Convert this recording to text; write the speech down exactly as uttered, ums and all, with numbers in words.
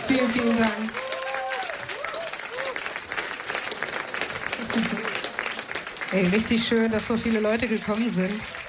Vielen, vielen Dank. Ey, richtig schön, dass so viele Leute gekommen sind.